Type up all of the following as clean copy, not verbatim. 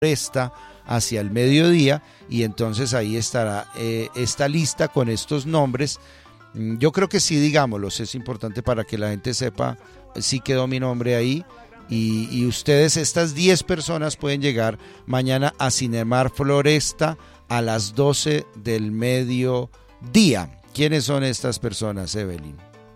Floresta hacia el mediodía, y entonces ahí estará esta lista con estos nombres. Yo creo que sí, digámoslos, es importante para que la gente sepa, sí quedó mi nombre ahí, y ustedes, estas 10 personas, pueden llegar mañana a Cinemar Floresta a las 12 del mediodía. ¿Quiénes son estas personas, Evelyn?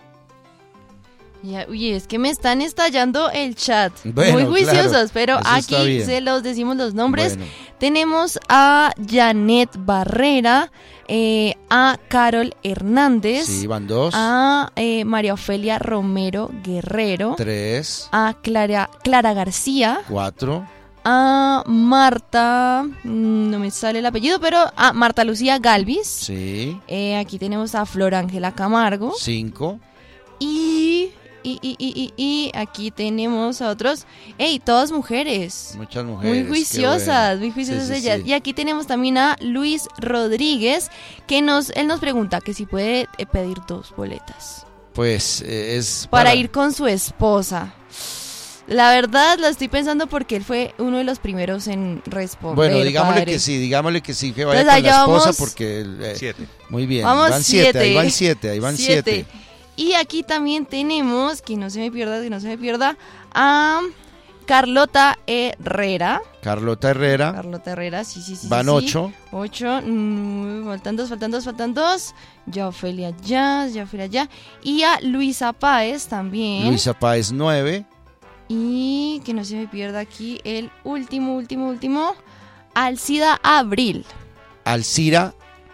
Uy, es que me están estallando el chat. Bueno, muy juiciosos, claro, pero aquí se los decimos los nombres. Bueno. Tenemos a Janet Barrera, a Carol Hernández. Sí, van 2. A María Ofelia Romero Guerrero. 3. A Clara García. 4. A Marta, no me sale el apellido, pero a Marta Lucía Galvis. Sí. Aquí tenemos a Flor Ángela Camargo. 5. Y aquí tenemos a otros. ¡Ey! Todas mujeres. Muchas mujeres. Muy juiciosas, bueno. muy juiciosas Sí, ellas. sí. Y aquí tenemos también a Luis Rodríguez, que él nos pregunta que si puede pedir 2 boletas. Pues es para ir con su esposa. La verdad la estoy pensando porque él fue uno de los primeros en responder. Bueno, digámosle padre. que sí, que vaya Entonces, con la esposa, vamos, porque 7. Muy bien, vamos van 7, ahí van 7. Y aquí también tenemos, que no se me pierda, a Carlota Herrera. Carlota Herrera, sí. van 8. 8, faltan dos. Ya Ofelia ya. Y a Luisa Páez también. Luisa Páez 9. Y que no se me pierda aquí el último. Alcira Abril. Alcira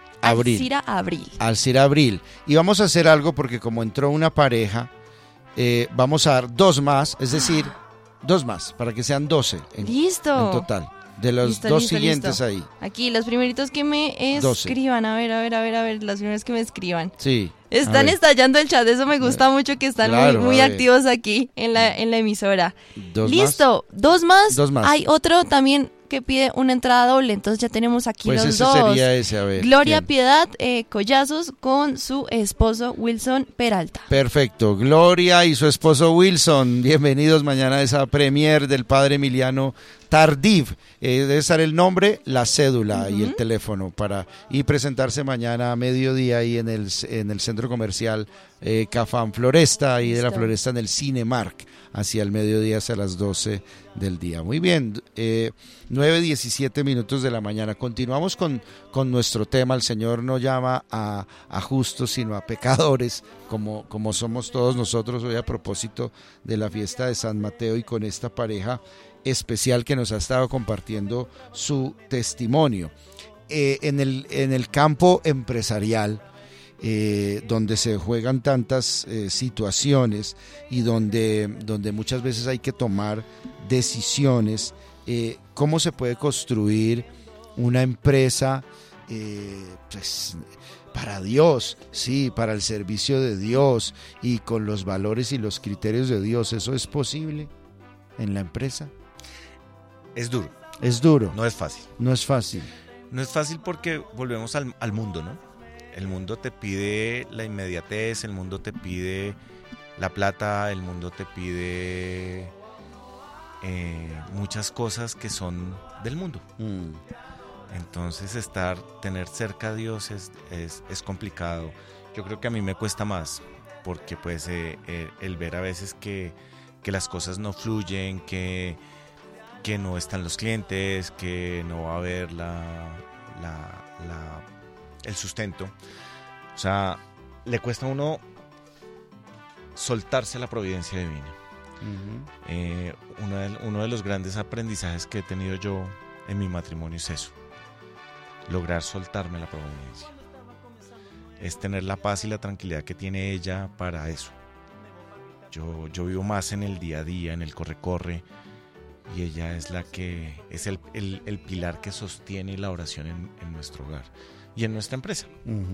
Abril. Y vamos a hacer algo porque como entró una pareja, vamos a dar 2 más, es decir, 2 más, para que sean 12 Listo. en total. De los 2 siguientes ahí. Aquí, los primeritos que me escriban. 12. A ver, los primeros que me escriban. Sí. Están estallando el chat, eso me gusta mucho, que están muy activos aquí en la emisora. Listo, más. 2 más. Hay otro también que pide una entrada doble, entonces ya tenemos aquí pues los ese 2. Sería ese, a ver. Gloria ¿quién? Piedad Collazos con su esposo Wilson Peralta. Perfecto, Gloria y su esposo Wilson, bienvenidos mañana a esa premier del padre Emiliano Tardif. Debe estar el nombre, la cédula y el teléfono y presentarse mañana a mediodía ahí en el centro comercial Cafán Floresta, ahí de la Floresta, en el Cinemark, hacia el mediodía, hacia las 12 del día. Muy bien, 9:17 de la mañana. Continuamos con nuestro tema. El Señor no llama a justos, sino a pecadores, como somos todos nosotros hoy, a propósito de la fiesta de San Mateo, y con esta pareja especial que nos ha estado compartiendo su testimonio. En el campo empresarial, donde se juegan tantas situaciones y donde muchas veces hay que tomar decisiones, ¿cómo se puede construir una empresa pues, para Dios, sí, para el servicio de Dios y con los valores y los criterios de Dios? ¿Eso es posible en la empresa? Es duro. Es duro. No es fácil. No es fácil. No es fácil porque volvemos al mundo, ¿no? El mundo te pide la inmediatez, el mundo te pide la plata, el mundo te pide muchas cosas que son del mundo. Entonces tener cerca a Dios es complicado. Yo creo que a mí me cuesta más, porque pues el ver a veces que las cosas no fluyen, que no están los clientes, que no va a haber el sustento. O sea, le cuesta a uno soltarse a la providencia divina. Uno de los grandes aprendizajes que he tenido yo en mi matrimonio es eso: lograr soltarme a la providencia. Es tener la paz y la tranquilidad que tiene ella para eso. Yo vivo más en el día a día, en el corre-corre, y ella es la que es el pilar que sostiene la oración en nuestro hogar y en nuestra empresa.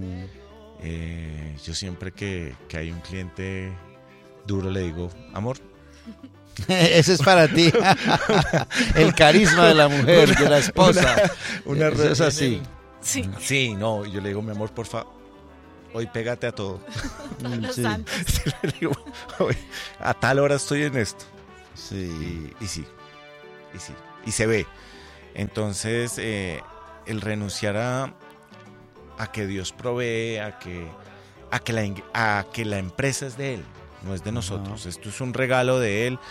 Yo siempre que hay un cliente duro le digo: amor. Ese es para ti. El carisma de la mujer, de la esposa. Eso es así. Sí, no, yo le digo: mi amor, por favor, hoy pégate a todo. Los santos. Le digo: a tal hora estoy en esto. Sí. Y sí. Y se ve. Entonces, el renunciar a que Dios provee, a que la empresa es de Él, no es de nosotros. Esto es un regalo de Él.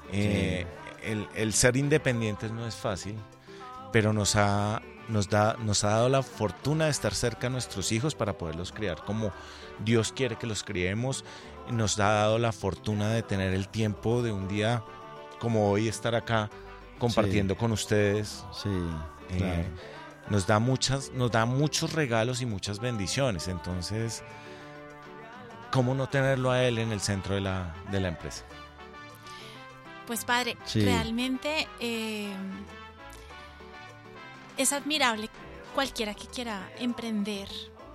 El ser independientes no es fácil, pero nos ha dado la fortuna de estar cerca de nuestros hijos para poderlos criar como Dios quiere que los criemos. Nos ha dado la fortuna de tener el tiempo de un día como hoy, estar acá compartiendo con ustedes. Sí, claro. Nos da muchos regalos y muchas bendiciones. Entonces, ¿cómo no tenerlo a Él en el centro de la empresa? Pues padre, realmente es admirable cualquiera que quiera emprender,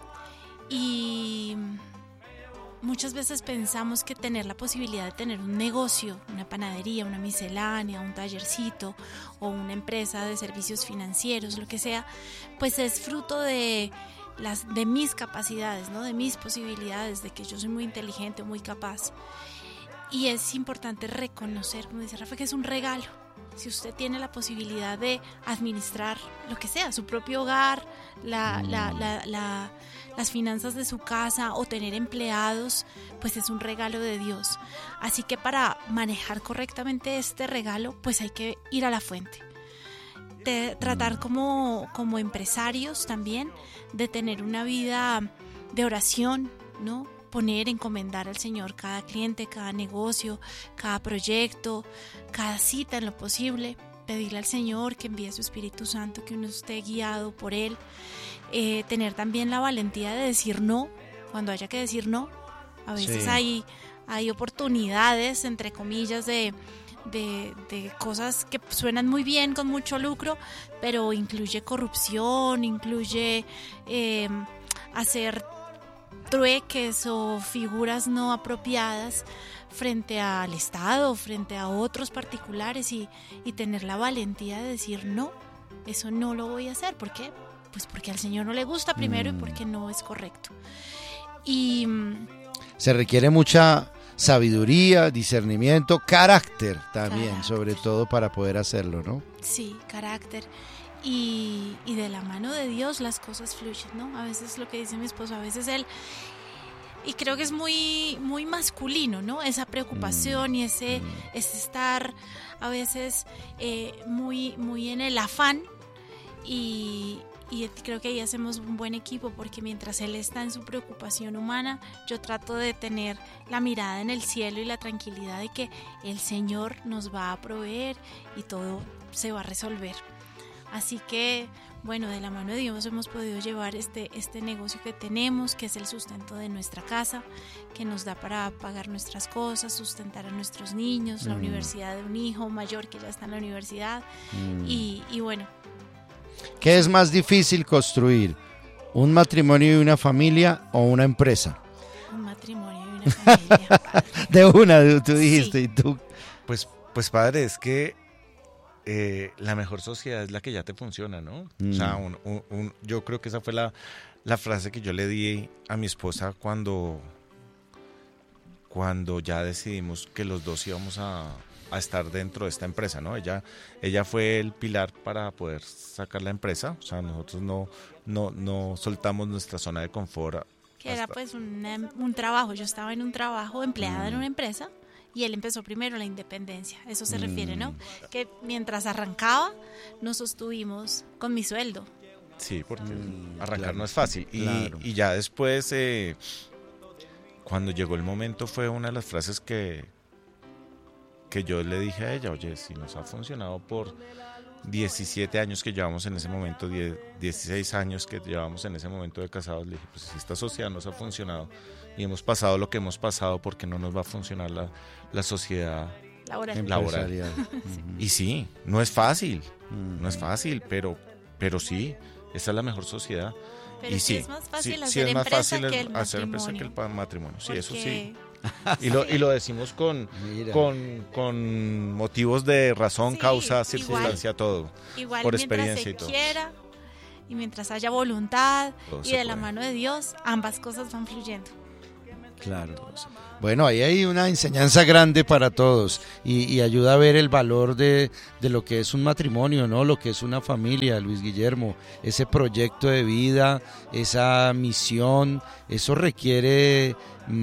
y muchas veces pensamos que tener la posibilidad de tener un negocio, una panadería, una miscelánea, un tallercito o una empresa de servicios financieros, lo que sea, pues es fruto de mis capacidades, ¿no? De mis posibilidades, de que yo soy muy inteligente, muy capaz. Y es importante reconocer, como dice Rafa, que es un regalo. Si usted tiene la posibilidad de administrar lo que sea, su propio hogar, las finanzas de su casa o tener empleados, pues es un regalo de Dios. Así que para manejar correctamente este regalo, pues hay que ir a la fuente. De tratar como empresarios también de tener una vida de oración, ¿no? Encomendar al Señor cada cliente, cada negocio, cada proyecto, cada cita en lo posible, pedirle al Señor que envíe su Espíritu Santo, que uno esté guiado por Él, tener también la valentía de decir no, cuando haya que decir no. A veces hay oportunidades, entre comillas, de cosas que suenan muy bien, con mucho lucro, pero incluye corrupción, incluye hacer trueques o figuras no apropiadas frente al Estado, frente a otros particulares, y tener la valentía de decir no, eso no lo voy a hacer. ¿Por qué? Pues porque al Señor no le gusta primero y porque no es correcto. Y se requiere mucha sabiduría, discernimiento, carácter también, sobre todo para poder hacerlo, ¿no? Sí, carácter. Y de la mano de Dios las cosas fluyen, ¿no? A veces lo que dice mi esposo, a veces él, y creo que es muy, muy masculino, ¿no? Esa preocupación y ese estar a veces muy, muy en el afán, y creo que ahí hacemos un buen equipo, porque mientras él está en su preocupación humana, yo trato de tener la mirada en el cielo y la tranquilidad de que el Señor nos va a proveer y todo se va a resolver. Así que, bueno, de la mano de Dios hemos podido llevar este negocio que tenemos, que es el sustento de nuestra casa, que nos da para pagar nuestras cosas, sustentar a nuestros niños, la universidad de un hijo mayor que ya está en la universidad, y bueno. ¿Qué es más difícil construir? ¿Un matrimonio y una familia o una empresa? Un matrimonio y una familia. De una, tú dijiste, sí. ¿Y tú? Pues padre, es que la mejor sociedad es la que ya te funciona, ¿no? O sea, yo creo que esa fue la frase que yo le di a mi esposa cuando ya decidimos que los dos íbamos a estar dentro de esta empresa, ¿no? Ella fue el pilar para poder sacar la empresa. O sea, nosotros no soltamos nuestra zona de confort. Que era pues un trabajo. Yo estaba en un trabajo, empleada en una empresa, y él empezó primero la independencia. Eso se refiere, ¿no? Que mientras arrancaba, nos sostuvimos con mi sueldo. Sí, porque arrancar no es fácil. Claro. Y ya después, cuando llegó el momento, fue una de las frases que yo le dije a ella: oye, si nos ha funcionado por 17 años que llevamos en ese momento, 16 años que llevamos en ese momento de casados, le dije, pues si esta sociedad nos ha funcionado y hemos pasado lo que hemos pasado, ¿por qué no nos va a funcionar la sociedad laboral? Y sí, no es fácil, pero sí, esa es la mejor sociedad. Pero y sí, es más fácil hacer empresa que el matrimonio. Sí, eso sí. Sí. Y lo decimos con motivos de razón, causa, circunstancia, igual, todo. Igual, por experiencia y todo. Quiera, y mientras haya voluntad todo y de la mano de Dios, ambas cosas van fluyendo. Claro. Bueno, ahí hay una enseñanza grande para todos y ayuda a ver el valor de lo que es un matrimonio, ¿no? Lo que es una familia, Luis Guillermo, ese proyecto de vida, esa misión, eso requiere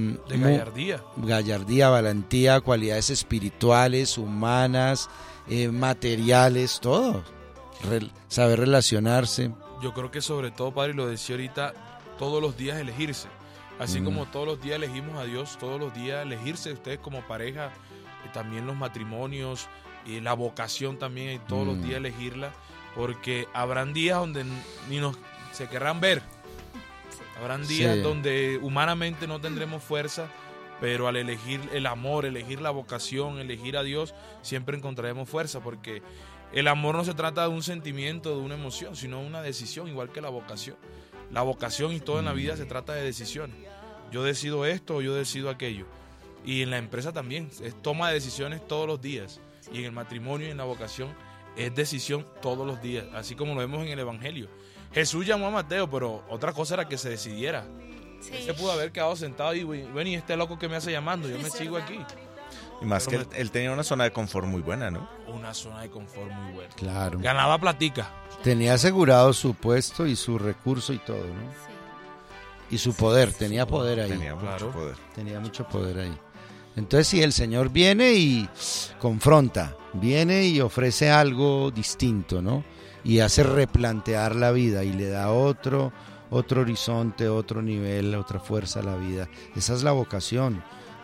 de gallardía, valentía, cualidades espirituales, humanas, materiales, todo. Saber relacionarse. Yo creo que sobre todo, padre, lo decía ahorita, todos los días elegirse. Así como todos los días elegimos a Dios, todos los días elegirse ustedes como pareja, también los matrimonios, y la vocación también, y todos los días elegirla, porque habrán días donde ni nos se querrán ver, habrán días donde humanamente no tendremos fuerza, pero al elegir el amor, elegir la vocación, elegir a Dios, siempre encontraremos fuerza, porque el amor no se trata de un sentimiento, de una emoción, sino de una decisión, igual que la vocación. La vocación y todo en la vida se trata de decisiones. Yo decido esto o yo decido aquello. Y en la empresa también, es toma de decisiones todos los días. Y en el matrimonio y en la vocación es decisión todos los días, así como lo vemos en el Evangelio. Jesús llamó a Mateo, pero otra cosa era que se decidiera. Sí. Él se pudo haber quedado sentado y bueno, y este loco que me hace llamando, yo me sigo aquí. Y más pero que él tenía una zona de confort muy buena, ¿no? Una zona de confort muy buena. Claro. Ganaba platica. Tenía asegurado su puesto y su recurso y todo, ¿no? Sí. Y su poder, tenía poder ahí. Tenía mucho poder. Tenía mucho poder ahí. Entonces, si el Señor viene y confronta, viene y ofrece algo distinto, ¿no? Y hace replantear la vida y le da otro horizonte, otro nivel, otra fuerza a la vida. Esa es la vocación.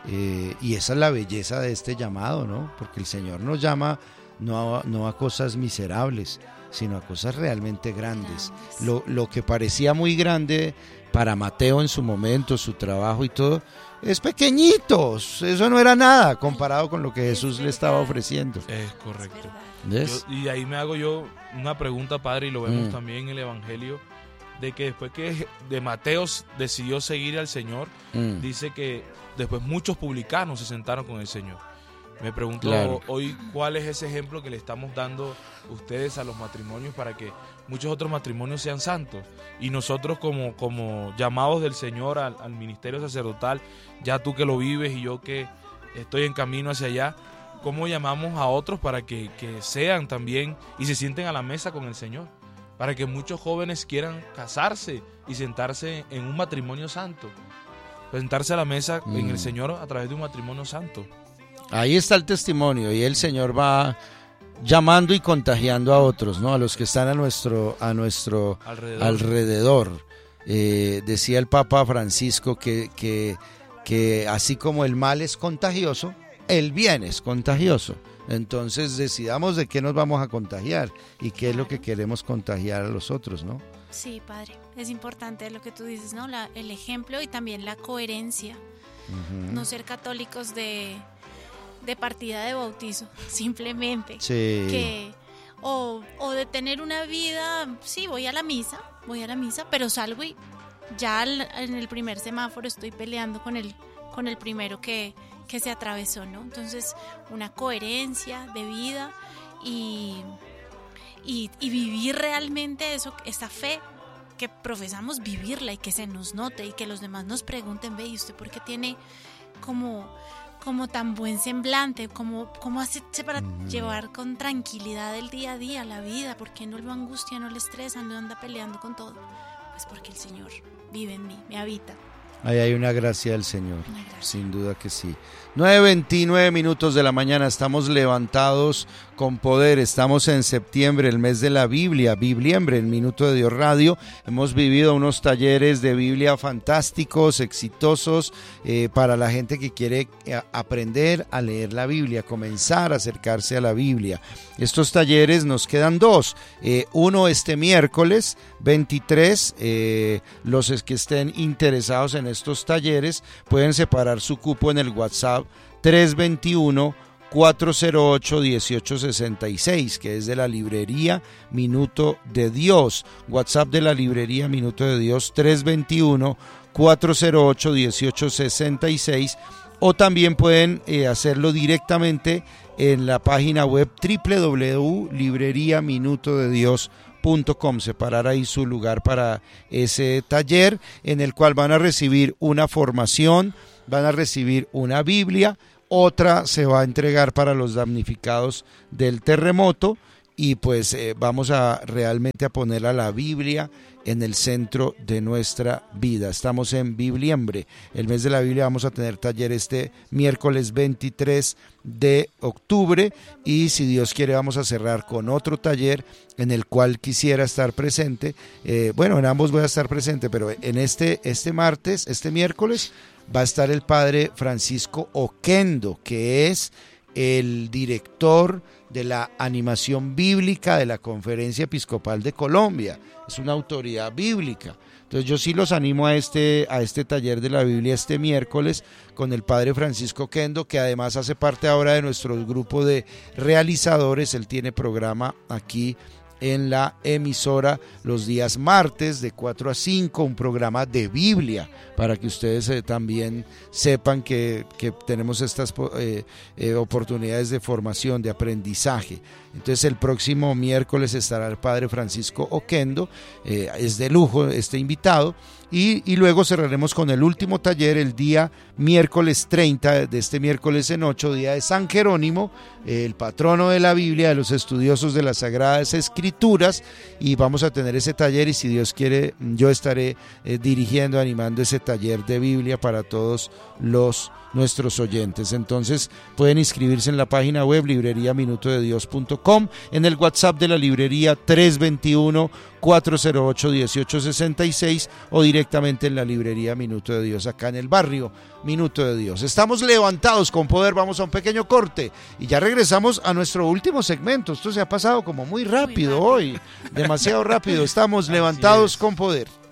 Y esa es la belleza de este llamado, ¿no? Porque el Señor nos llama no a cosas miserables, sino a cosas realmente grandes. Lo que parecía muy grande para Mateo en su momento, su trabajo y todo, es pequeñito. Eso no era nada comparado con lo que Jesús le estaba ofreciendo. Es correcto. Y ahí me hago yo una pregunta, padre, y lo vemos también en el Evangelio, de que después que de Mateo decidió seguir al Señor, dice que después muchos publicanos se sentaron con el Señor. Me pregunto hoy cuál es ese ejemplo que le estamos dando ustedes a los matrimonios para que muchos otros matrimonios sean santos. Y nosotros como llamados del Señor al ministerio sacerdotal, ya tú que lo vives y yo que estoy en camino hacia allá, ¿cómo llamamos a otros para que sean también y se sienten a la mesa con el Señor? Para que muchos jóvenes quieran casarse y sentarse en un matrimonio santo. Sentarse a la mesa en el Señor a través de un matrimonio santo. Ahí está el testimonio y el Señor va llamando y contagiando a otros, ¿no? A los que están a nuestro alrededor. Decía el Papa Francisco que así como el mal es contagioso, el bien es contagioso. Entonces decidamos de qué nos vamos a contagiar y qué es lo que queremos contagiar a los otros, ¿no? Sí, padre, es importante lo que tú dices, ¿no? El ejemplo y también la coherencia. No ser católicos de partida de bautizo, simplemente. Sí. O de tener una vida, sí, voy a la misa, pero salgo y ya en el primer semáforo estoy peleando con el primero que se atravesó, ¿no? Entonces, una coherencia de vida y vivir realmente esa fe que profesamos, vivirla y que se nos note y que los demás nos pregunten, ve, ¿y usted por qué tiene como tan buen semblante? ¿Cómo hace para llevar con tranquilidad el día a día, la vida? ¿Por qué no lo angustia, no le estresa, no anda peleando con todo? Pues porque el Señor vive en mí, me habita. Ahí hay una gracia del Señor, sin duda que sí. 9:29 de la mañana, estamos levantados con poder, estamos en septiembre, el mes de la Biblia, Bibliembre, en Minuto de Dios Radio. Hemos vivido unos talleres de Biblia fantásticos, exitosos, para la gente que quiere aprender a leer la Biblia, comenzar a acercarse a la Biblia. Estos talleres nos quedan dos, uno este miércoles 23, los que estén interesados en estos talleres pueden separar su cupo en el WhatsApp 321-408-1866, que es de la librería Minuto de Dios. WhatsApp de la librería Minuto de Dios 321-408-1866, o también pueden hacerlo directamente en la página web www.libreriaminutodedios.com. separar ahí su lugar para ese taller, en el cual van a recibir una formación, van a recibir una Biblia, otra se va a entregar para los damnificados del terremoto, y pues vamos a realmente a poner a la Biblia en el centro de nuestra vida. Estamos en Bibliembre, el mes de la Biblia. Vamos a tener taller este miércoles 23 de octubre, y si Dios quiere vamos a cerrar con otro taller en el cual quisiera estar presente. Bueno, en ambos voy a estar presente, pero en este miércoles va a estar el padre Francisco Oquendo, que es el director de la animación bíblica de la Conferencia Episcopal de Colombia. Es una autoridad bíblica. Entonces yo sí los animo a este taller de la Biblia este miércoles con el padre Francisco Oquendo, que además hace parte ahora de nuestro grupo de realizadores. Él tiene programa aquí en la emisora los días martes de 4 a 5, un programa de Biblia, para que ustedes también sepan que tenemos estas oportunidades de formación, de aprendizaje. Entonces el próximo miércoles estará el padre Francisco Oquendo, es de lujo este invitado, y luego cerraremos con el último taller el día miércoles 30, de este miércoles en 8, día de San Jerónimo, el patrono de la Biblia, de los estudiosos de las Sagradas Escrituras, y vamos a tener ese taller, y si Dios quiere yo estaré dirigiendo, animando ese taller de Biblia para todos nuestros oyentes. Entonces pueden inscribirse en la página web libreriaminutodedios.com, en el WhatsApp de la librería 321-408-1866, o directamente en la librería Minuto de Dios, acá en el barrio Minuto de Dios. Estamos levantados con poder. Vamos a un pequeño corte y ya regresamos a nuestro último segmento. Esto se ha pasado como muy rápido hoy, demasiado rápido. Estamos levantados con poder.